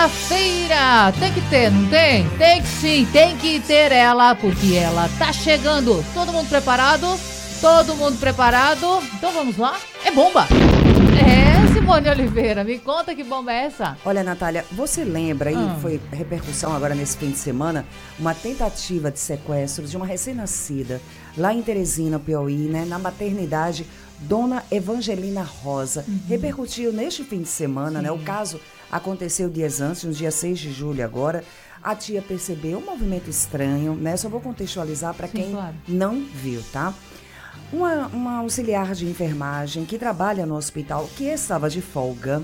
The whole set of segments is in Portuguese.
Terça-feira! Tem que ter, não tem? Tem que sim, tem que ter ela, porque ela tá chegando. Todo mundo preparado? Todo mundo preparado? Então vamos lá? É bomba! Simone Oliveira, me conta que bomba é essa? Olha, Natália, você lembra, e foi repercussão agora nesse fim de semana, uma tentativa de sequestro de uma recém-nascida lá em Teresina, Piauí, né, na maternidade Dona Evangelina Rosa. Repercutiu neste fim de semana, né? O caso aconteceu dias antes, no dia 6 de julho agora. A tia percebeu um movimento estranho, né? Só vou contextualizar para quem não viu, tá? Uma auxiliar de enfermagem que trabalha no hospital, que estava de folga,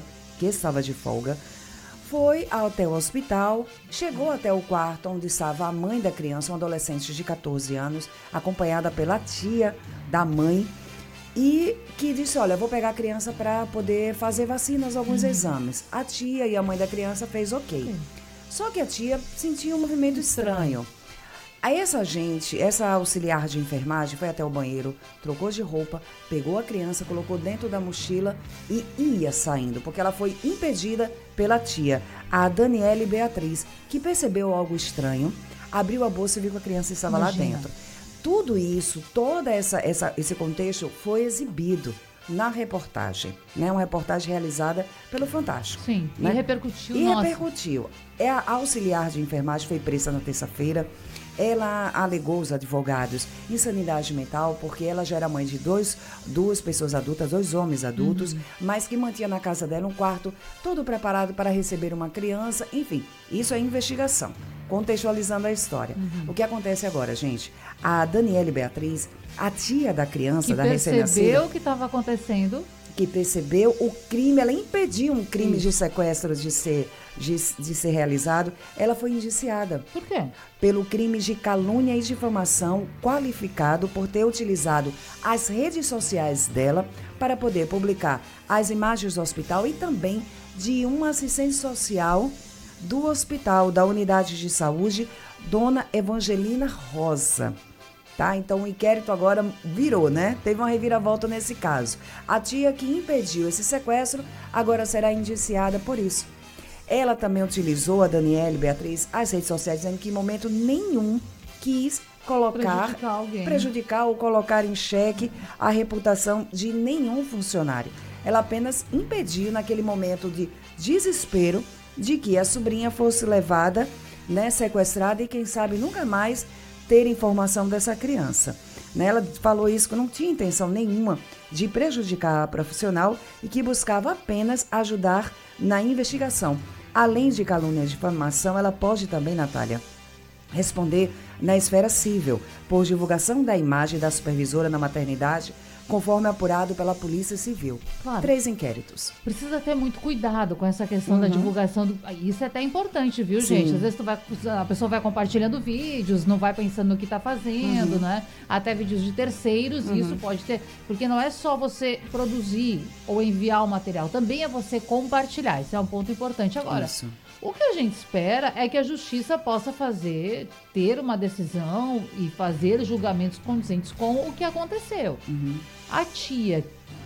foi até o hospital, chegou até o quarto onde estava a mãe da criança, uma adolescente de 14 anos, acompanhada pela tia da mãe, e que disse, olha, vou pegar a criança para poder fazer vacinas, alguns exames. A tia e a mãe da criança fez ok. Só que a tia sentiu um movimento estranho. Aí essa auxiliar de enfermagem foi até o banheiro, trocou de roupa, pegou a criança, colocou dentro da mochila e ia saindo, porque ela foi impedida pela tia, a Daniele Beatriz, que percebeu algo estranho, abriu a bolsa e viu que a criança estava lá dentro. Tudo isso, esse contexto foi exibido na reportagem, né? Uma reportagem realizada pelo Fantástico. Sim, né? E repercutiu. A auxiliar de enfermagem foi presa na terça-feira. Ela alegou aos advogados insanidade mental, porque ela já era mãe de duas pessoas adultas, 2 homens adultos, mas que mantinha na casa dela um quarto todo preparado para receber uma criança. Enfim, isso é investigação, contextualizando a história. O que acontece agora, gente? A Daniele Beatriz, a tia da criança, da recém-nascida, percebeu o que estava acontecendo, que percebeu o crime, ela impediu um crime de sequestro de ser realizado, ela foi indiciada. Por quê? Pelo crime de calúnia e difamação, qualificado por ter utilizado as redes sociais dela para poder publicar as imagens do hospital e também de uma assistente social do hospital, da unidade de saúde, Dona Evangelina Rosa. Tá? Então o inquérito agora virou, né? Teve uma reviravolta nesse caso. A tia que impediu esse sequestro agora será indiciada por isso. Ela também utilizou, a Daniele Beatriz, as redes sociais, dizendo que em momento nenhum quis prejudicar ou colocar em xeque a reputação de nenhum funcionário. Ela apenas impediu, naquele momento de desespero, de que a sobrinha fosse levada, né, sequestrada e, quem sabe, nunca mais ter informação dessa criança. Ela falou isso que não tinha intenção nenhuma de prejudicar a profissional e que buscava apenas ajudar na investigação. Além de calúnia e difamação, ela pode também, Natália, responder na esfera civil por divulgação da imagem da supervisora na maternidade, conforme apurado pela Polícia Civil. Claro. 3 inquéritos. Precisa ter muito cuidado com essa questão da divulgação. Isso é até importante, viu, gente? Às vezes a pessoa vai compartilhando vídeos, não vai pensando no que está fazendo, né? Até vídeos de terceiros, e isso pode ter... Porque não é só você produzir ou enviar o material, também é você compartilhar. Isso é um ponto importante. Agora, o que a gente espera é que a justiça possa ter uma decisão e fazer julgamentos condizentes com o que aconteceu. A tia,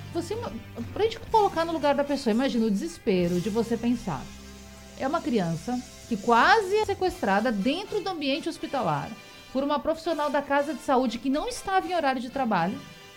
pra gente colocar no lugar da pessoa, imagina o desespero de você pensar. É uma criança que quase é sequestrada dentro do ambiente hospitalar por uma profissional da casa de saúde que não estava em horário de trabalho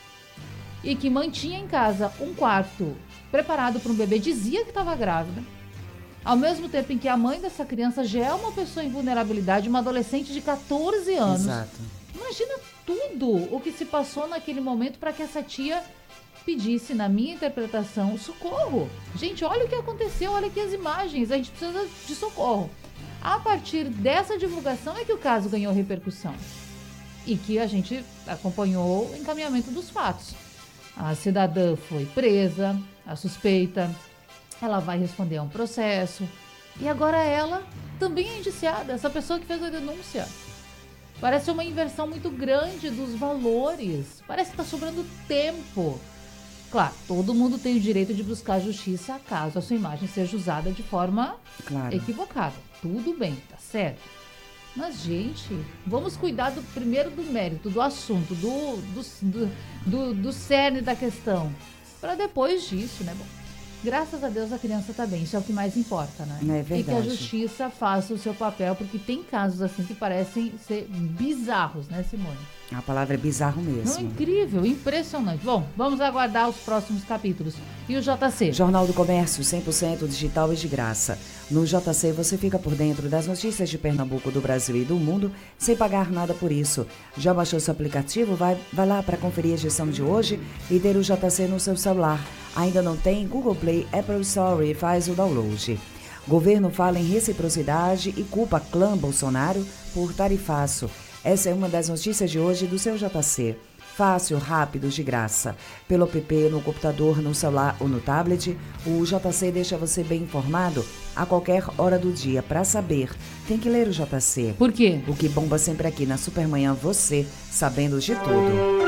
e que mantinha em casa um quarto preparado para um bebê, dizia que estava grávida, ao mesmo tempo em que a mãe dessa criança já é uma pessoa em vulnerabilidade, uma adolescente de 14 anos. Exato. Imagina tudo o que se passou naquele momento para que essa tia pedisse, na minha interpretação, socorro. Gente, olha o que aconteceu, olha aqui as imagens, a gente precisa de socorro. A partir dessa divulgação é que o caso ganhou repercussão e que a gente acompanhou o encaminhamento dos fatos. A cidadã foi presa, a suspeita, ela vai responder a um processo e agora ela também é indiciada, essa pessoa que fez a denúncia. Parece uma inversão muito grande dos valores. Parece que está sobrando tempo. Claro, todo mundo tem o direito de buscar justiça caso a sua imagem seja usada de forma equivocada. Tudo bem, tá certo? Mas, gente, vamos cuidar primeiro do mérito, do assunto, do cerne da questão. Para depois disso, né? Bom, Graças a Deus a criança está bem, isso é o que mais importa, né? É verdade. E que a justiça faça o seu papel, porque tem casos assim que parecem ser bizarros, né, Simone? A palavra é bizarro mesmo. Não, incrível, impressionante. Bom, vamos aguardar os próximos capítulos. E o JC? Jornal do Comércio, 100% digital e de graça. No JC você fica por dentro das notícias de Pernambuco, do Brasil e do mundo, sem pagar nada por isso. Já baixou seu aplicativo? Vai lá para conferir a edição de hoje e ter o JC no seu celular. Ainda não tem? Google Play, Apple Store e faz o download. Governo fala em reciprocidade e culpa clã Bolsonaro por tarifaço. Essa é uma das notícias de hoje do seu JC. Fácil, rápido, de graça. Pelo app, no computador, no celular ou no tablet, o JC deixa você bem informado a qualquer hora do dia. Para saber, tem que ler o JC. Por quê? O que bomba sempre aqui na Supermanhã, você sabendo de tudo.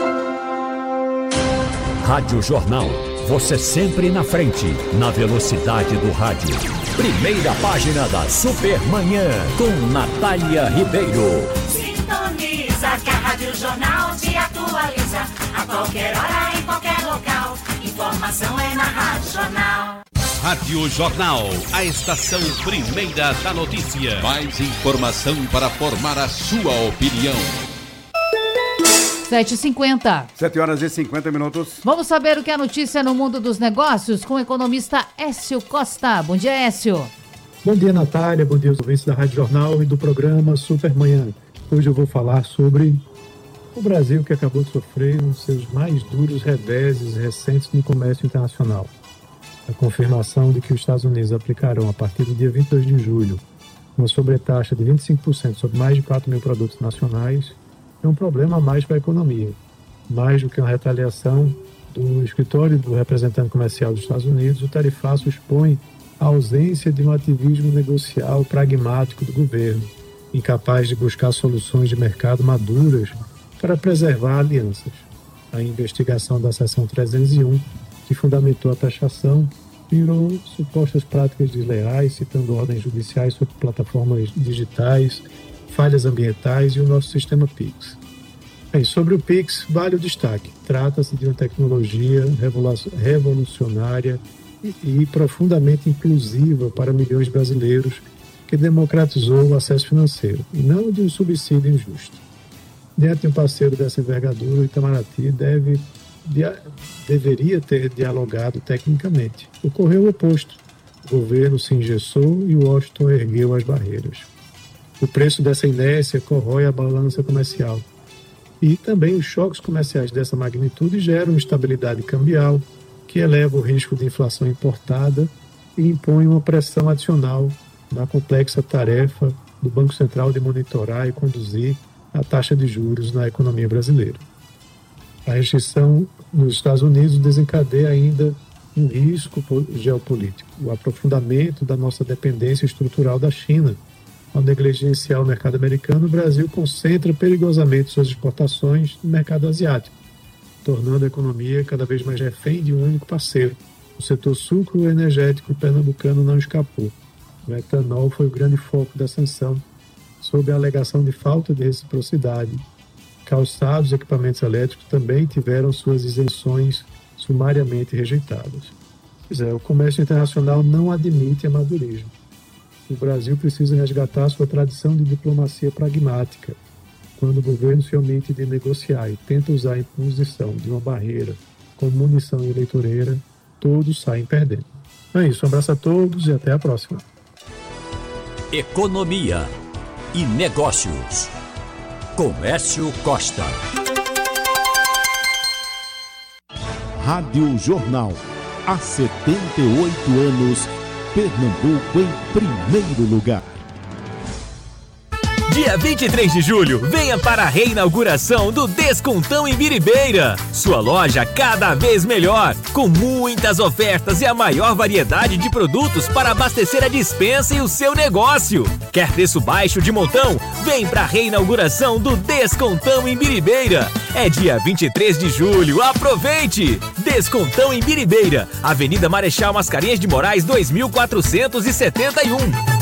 Rádio Jornal. Você sempre na frente, na velocidade do rádio. Primeira página da Supermanhã, com Natália Ribeiro. Sintoniza que a Rádio Jornal te atualiza. A qualquer hora, em qualquer local. Informação é na Rádio Jornal. Rádio Jornal, a estação primeira da notícia. Mais informação para formar a sua opinião. 7h50. 7h50. Vamos saber o que é notícia no mundo dos negócios com o economista Écio Costa. Bom dia, Écio. Bom dia, Natália. Bom dia aos ouvintes da Rádio Jornal e do programa Supermanhã. Hoje eu vou falar sobre o Brasil, que acabou de sofrer um dos seus mais duros reveses recentes no comércio internacional. A confirmação de que os Estados Unidos aplicarão, a partir do dia 22 de julho, uma sobretaxa de 25% sobre mais de 4 mil produtos nacionais é um problema a mais para a economia. Mais do que uma retaliação do escritório do representante comercial dos Estados Unidos, o tarifaço expõe a ausência de um ativismo negocial pragmático do governo, incapaz de buscar soluções de mercado maduras para preservar alianças. A investigação da seção 301, que fundamentou a taxação, virou supostas práticas desleais, citando ordens judiciais sobre plataformas digitais, falhas ambientais e o nosso sistema PIX. Sobre o PIX, vale o destaque. Trata-se de uma tecnologia revolucionária e profundamente inclusiva para milhões de brasileiros, que democratizou o acesso financeiro, e não de um subsídio injusto. Diante de um parceiro dessa envergadura, o Itamaraty deveria ter dialogado tecnicamente. Ocorreu o oposto. O governo se engessou e Washington ergueu as barreiras. O preço dessa inércia corrói a balança comercial. E também os choques comerciais dessa magnitude geram instabilidade cambial, que eleva o risco de inflação importada e impõe uma pressão adicional na complexa tarefa do Banco Central de monitorar e conduzir a taxa de juros na economia brasileira. A restrição nos Estados Unidos desencadeia ainda um risco geopolítico, o aprofundamento da nossa dependência estrutural da China. Ao negligenciar o mercado americano, o Brasil concentra perigosamente suas exportações no mercado asiático, tornando a economia cada vez mais refém de um único parceiro. O setor sucroenergético pernambucano não escapou. O etanol foi o grande foco da sanção, sob a alegação de falta de reciprocidade. Calçados e equipamentos elétricos também tiveram suas isenções sumariamente rejeitadas. O comércio internacional não admite amadorismo. O Brasil precisa resgatar sua tradição de diplomacia pragmática. Quando o governo se omite de negociar e tenta usar a imposição de uma barreira como munição eleitoreira, todos saem perdendo. É isso, um abraço a todos e até a próxima. Economia e negócios. Com Écio Costa. Rádio Jornal. Há 78 anos, Pernambuco em primeiro lugar. Dia 23 de julho, venha para a reinauguração do Descontão em Biribeira. Sua loja cada vez melhor, com muitas ofertas e a maior variedade de produtos para abastecer a despensa e o seu negócio. Quer preço baixo de montão? Vem para a reinauguração do Descontão em Biribeira. É dia 23 de julho, aproveite! Descontão em Biribeira, Avenida Marechal Mascarenhas de Moraes 2471.